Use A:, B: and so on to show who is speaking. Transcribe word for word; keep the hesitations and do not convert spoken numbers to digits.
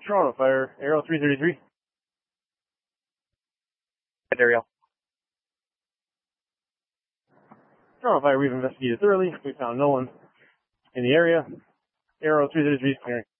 A: Toronto Fire, Aero three thirty-three.
B: Ariel.
A: Toronto Fire, we've investigated thoroughly. We found no one in the area. Aero three thirty-three is clearing.